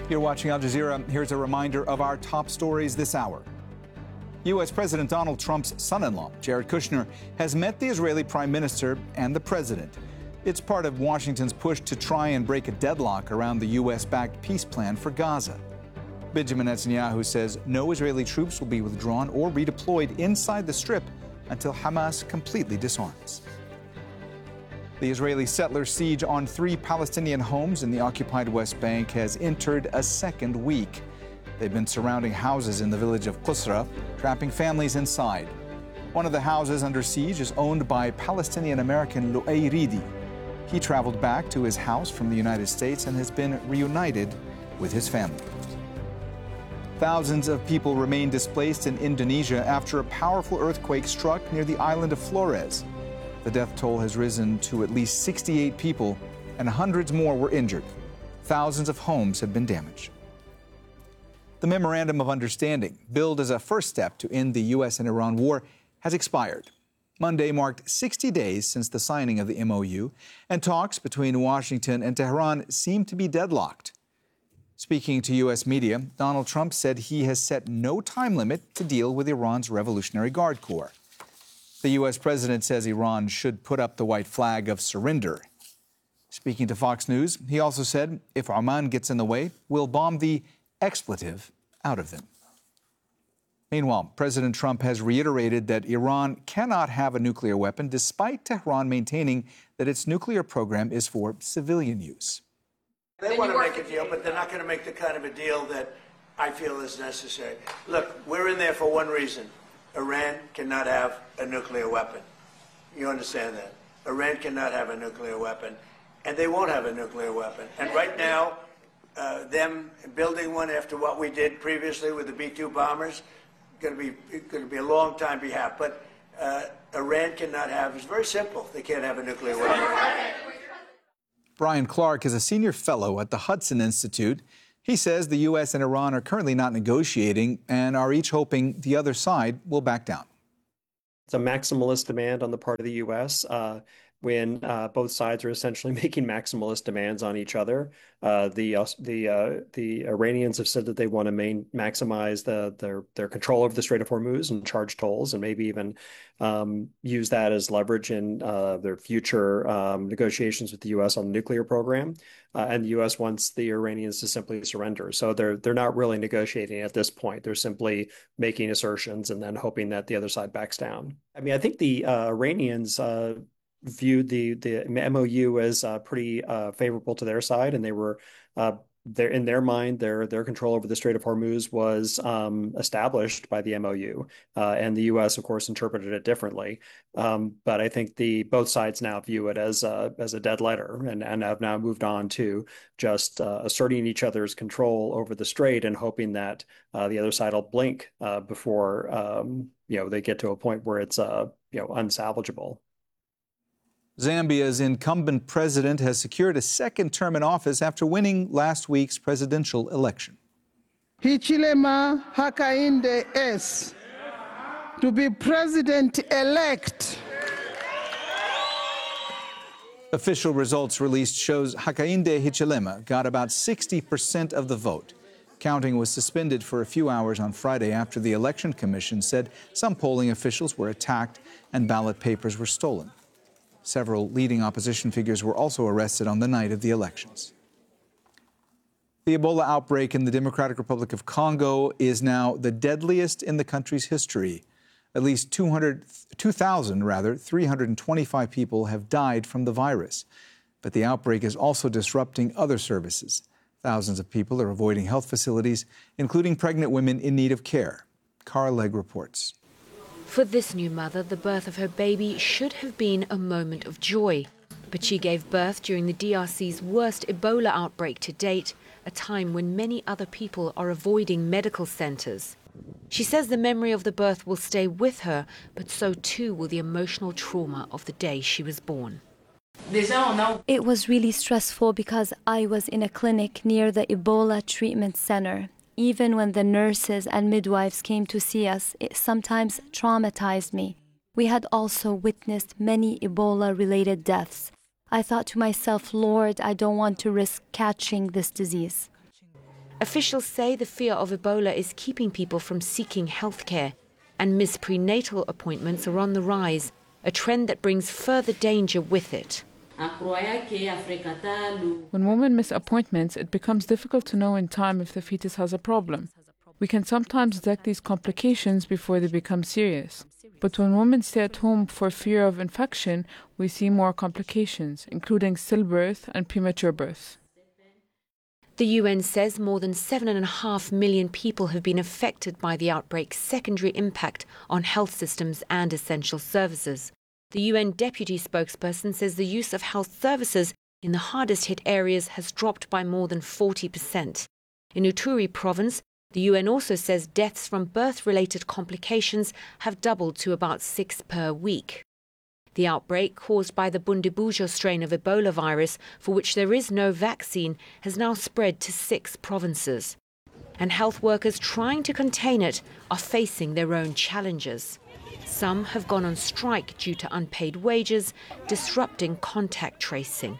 You're watching Al Jazeera. Here's a reminder of our top stories this hour. U.S. President Donald Trump's son-in-law, Jared Kushner, has met the Israeli prime minister and the president. It's part of Washington's push to try and break a deadlock around the U.S.-backed peace plan for Gaza. Benjamin Netanyahu says no Israeli troops will be withdrawn or redeployed inside the Strip until Hamas completely disarms. The Israeli settler siege on 3 Palestinian homes in the occupied West Bank has entered a second week. They've been surrounding houses in the village of Qusra, trapping families inside. One of the houses under siege is owned by Palestinian-American Lu'ay Ridi. He traveled back to his house from the United States and has been reunited with his family. Thousands of people remain displaced in Indonesia after a powerful earthquake struck near the island of Flores. The death toll has risen to at least 68 people, and hundreds more were injured. Thousands of homes have been damaged. The Memorandum of Understanding, billed as a first step to end the U.S. and Iran war, has expired. Monday marked 60 days since the signing of the MOU, and talks between Washington and Tehran seem to be deadlocked. Speaking to U.S. media, Donald Trump said he has set no time limit to deal with Iran's Revolutionary Guard Corps. The U.S. president says Iran should put up the white flag of surrender. Speaking to Fox News, he also said if Oman gets in the way, we'll bomb the expletive out of them. Meanwhile, President Trump has reiterated that Iran cannot have a nuclear weapon, despite Tehran maintaining that its nuclear program is for civilian use. They want to make a deal, but they're not going to make the kind of a deal that I feel is necessary. Look, we're in there for one reason. Iran cannot have a nuclear weapon. You understand that? Iran cannot have a nuclear weapon, and they won't have a nuclear weapon. And right now, them building one after what we did previously with the B-2 bombers, going to be a long time behalf. But Iran cannot have. It's very simple. They can't have a nuclear weapon. Brian Clark is a senior fellow at the Hudson Institute. He says the U.S. and Iran are currently not negotiating and are each hoping the other side will back down. It's a maximalist demand on the part of the U.S. When both sides are essentially making maximalist demands on each other. The Iranians have said that they want to maximize their control over the Strait of Hormuz and charge tolls, and maybe even use that as leverage in their future negotiations with the U.S. on the nuclear program. And the U.S. wants the Iranians to simply surrender. So they're not really negotiating at this point. They're simply making assertions and then hoping that the other side backs down. I mean, I think the Iranians viewed the MOU as pretty favorable to their side, and they were in their mind, their control over the Strait of Hormuz was established by the MOU, and the U.S. of course interpreted it differently. But I think both sides now view it as a dead letter, and have now moved on to just asserting each other's control over the strait and hoping that the other side will blink before they get to a point where it's unsalvageable. Zambia's incumbent president has secured a second term in office after winning last week's presidential election. Hichilema Hakainde S. to be president-elect. Official results released shows Hakainde Hichilema got about 60% of the vote. Counting was suspended for a few hours on Friday after the Election Commission said some polling officials were attacked and ballot papers were stolen. Several leading opposition figures were also arrested on the night of the elections. The Ebola outbreak in the Democratic Republic of Congo is now the deadliest in the country's history. At least 325 people have died from the virus. But the outbreak is also disrupting other services. Thousands of people are avoiding health facilities, including pregnant women in need of care. Cara Legg reports. For this new mother, the birth of her baby should have been a moment of joy. But she gave birth during the DRC's worst Ebola outbreak to date, a time when many other people are avoiding medical centers. She says the memory of the birth will stay with her, but so too will the emotional trauma of the day she was born. It was really stressful because I was in a clinic near the Ebola treatment center. Even when the nurses and midwives came to see us, it sometimes traumatized me. We had also witnessed many Ebola-related deaths. I thought to myself, Lord, I don't want to risk catching this disease. Officials say the fear of Ebola is keeping people from seeking health care, and missed prenatal appointments are on the rise, a trend that brings further danger with it. When women miss appointments, it becomes difficult to know in time if the fetus has a problem. We can sometimes detect these complications before they become serious. But when women stay at home for fear of infection, we see more complications, including stillbirth and premature birth. The UN says more than 7.5 million people have been affected by the outbreak's secondary impact on health systems and essential services. The UN deputy spokesperson says the use of health services in the hardest hit areas has dropped by more than 40%. In Ituri province, the UN also says deaths from birth-related complications have doubled to about 6 per week. The outbreak, caused by the Bundibugyo strain of Ebola virus, for which there is no vaccine, has now spread to 6 provinces. And health workers trying to contain it are facing their own challenges. Some have gone on strike due to unpaid wages, disrupting contact tracing.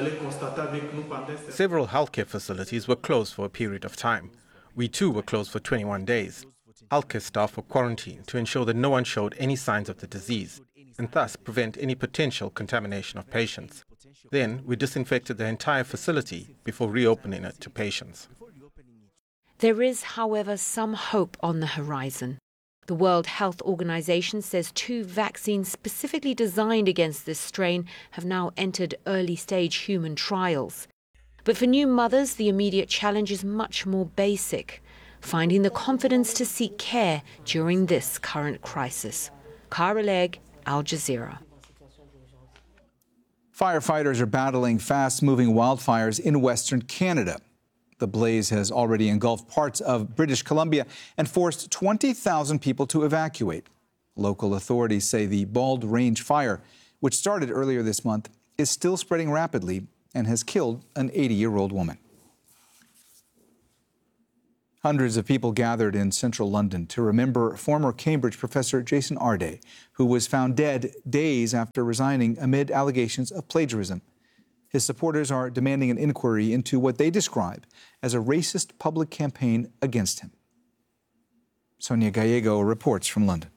Several healthcare facilities were closed for a period of time. We too were closed for 21 days. Healthcare staff were quarantined to ensure that no one showed any signs of the disease, and thus prevent any potential contamination of patients. Then we disinfected the entire facility before reopening it to patients. There is, however, some hope on the horizon. The World Health Organization says 2 vaccines specifically designed against this strain have now entered early-stage human trials. But for new mothers, the immediate challenge is much more basic: finding the confidence to seek care during this current crisis. Cara Legg, Al Jazeera. Firefighters are battling fast-moving wildfires in Western Canada. The blaze has already engulfed parts of British Columbia and forced 20,000 people to evacuate. Local authorities say the Bald Range fire, which started earlier this month, is still spreading rapidly and has killed an 80-year-old woman. Hundreds of people gathered in central London to remember former Cambridge professor Jason Arday, who was found dead days after resigning amid allegations of plagiarism. His supporters are demanding an inquiry into what they describe as a racist public campaign against him. Sonia Gallego reports from London.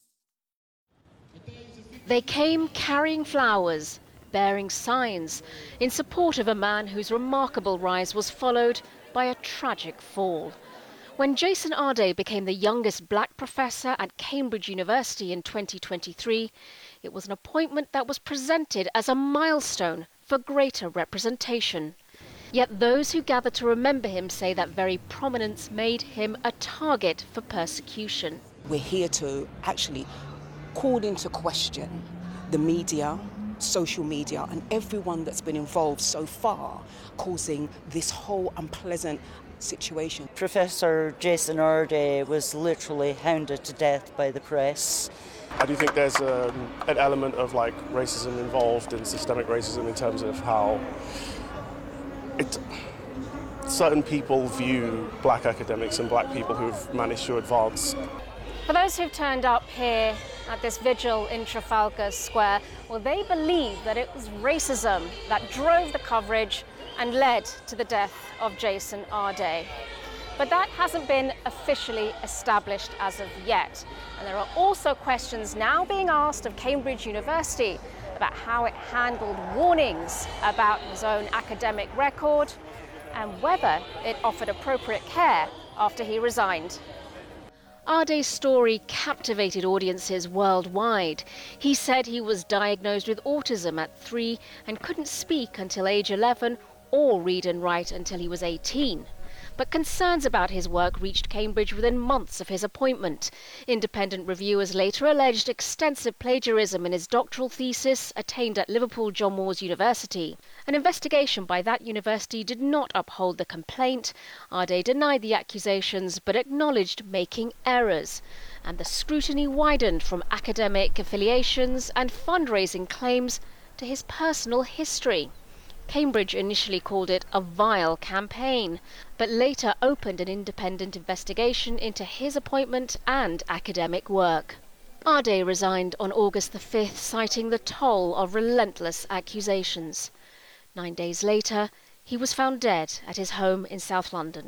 They came carrying flowers, bearing signs, in support of a man whose remarkable rise was followed by a tragic fall. When Jason Arday became the youngest black professor at Cambridge University in 2023, it was an appointment that was presented as a milestone for greater representation. Yet those who gathered to remember him say that very prominence made him a target for persecution. We're here to actually call into question the media, social media, and everyone that's been involved so far, causing this whole unpleasant situation. Professor Jason Arday was literally hounded to death by the press. I do think there's an element of racism involved in systemic racism in terms of how certain people view black academics and black people who've managed to advance. For those who've turned up here at this vigil in Trafalgar Square, well, they believe that it was racism that drove the coverage and led to the death of Jason Arday. But that hasn't been officially established as of yet. And there are also questions now being asked of Cambridge University about how it handled warnings about his own academic record and whether it offered appropriate care after he resigned. Arday's story captivated audiences worldwide. He said he was diagnosed with autism at 3 and couldn't speak until age 11 or read and write until he was 18. But concerns about his work reached Cambridge within months of his appointment. Independent reviewers later alleged extensive plagiarism in his doctoral thesis attained at Liverpool John Moores University. An investigation by that university did not uphold the complaint. Arday denied the accusations but acknowledged making errors. And the scrutiny widened from academic affiliations and fundraising claims to his personal history. Cambridge initially called it a vile campaign, but later opened an independent investigation into his appointment and academic work. Arday resigned on August the 5th, citing the toll of relentless accusations. 9 days later, he was found dead at his home in South London.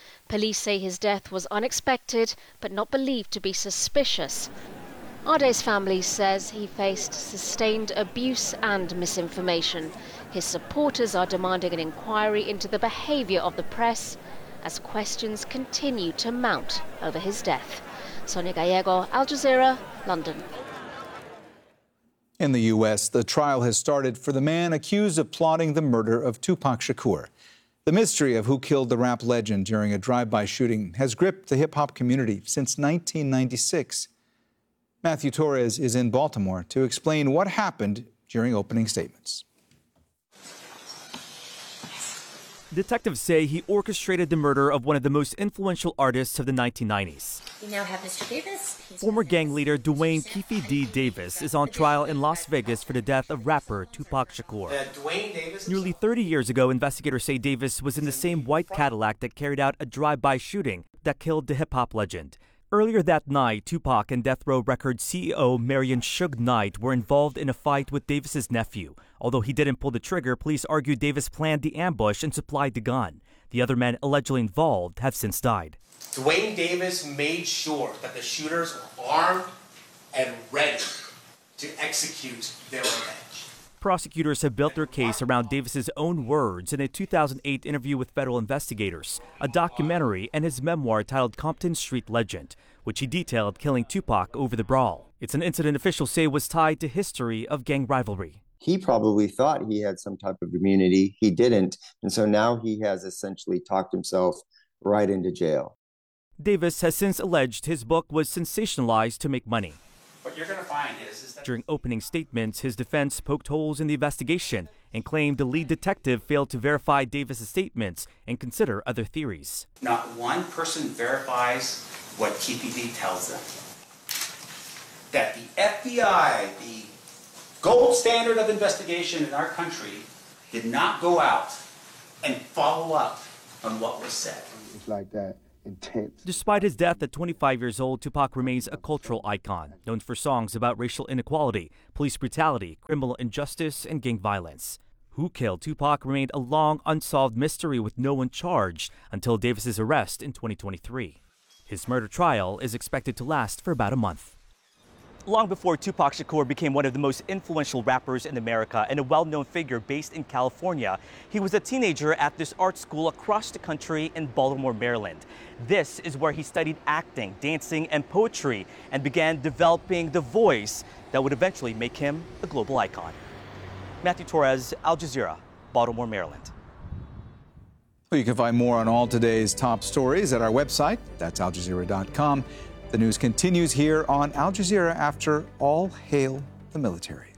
Police say his death was unexpected, but not believed to be suspicious. Ade's family says he faced sustained abuse and misinformation. His supporters are demanding an inquiry into the behaviour of the press as questions continue to mount over his death. Sonia Gallego, Al Jazeera, London. In the U.S., the trial has started for the man accused of plotting the murder of Tupac Shakur. The mystery of who killed the rap legend during a drive-by shooting has gripped the hip-hop community since 1996. Matthew Torres is in Baltimore to explain what happened during opening statements. Detectives say he orchestrated the murder of one of the most influential artists of the 1990s. We now have Mr. Davis. Former gang leader Dwayne Keefe D. Davis is on trial in Las Vegas for the death of rapper Tupac Shakur. Nearly 30 years ago, investigators say Davis was in the same white Cadillac that carried out a drive-by shooting that killed the hip-hop legend. Earlier that night, Tupac and Death Row Records CEO Marion Suge Knight were involved in a fight with Davis's nephew. Although he didn't pull the trigger, police argued Davis planned the ambush and supplied the gun. The other men allegedly involved have since died. Dwayne Davis made sure that the shooters were armed and ready to execute their revenge. Prosecutors have built their case around Davis's own words in a 2008 interview with federal investigators, a documentary, and his memoir titled Compton Street Legend, which he detailed killing Tupac over the brawl. It's an incident officials say was tied to history of gang rivalry. He probably thought he had some type of immunity. He didn't. And so now he has essentially talked himself right into jail. Davis has since alleged his book was sensationalized to make money. What you're going to find is that during opening statements, his defense poked holes in the investigation and claimed the lead detective failed to verify Davis's statements and consider other theories. not one person verifies what TPD tells them. That the FBI, the gold standard of investigation in our country, did not go out and follow up on what was said. It's like that. Intense. Despite his death at 25 years old, Tupac remains a cultural icon, known for songs about racial inequality, police brutality, criminal injustice, and gang violence. Who killed Tupac remained a long, unsolved mystery with no one charged until Davis's arrest in 2023. His murder trial is expected to last for about a month. Long before Tupac Shakur became one of the most influential rappers in America and a well-known figure based in California, he was a teenager at this art school across the country in Baltimore, Maryland. This is where he studied acting, dancing, and poetry and began developing the voice that would eventually make him a global icon. Matthew Torres, Al Jazeera, Baltimore, Maryland. Well, you can find more on all today's top stories at our website. That's aljazeera.com. The news continues here on Al Jazeera after All Hail the Military.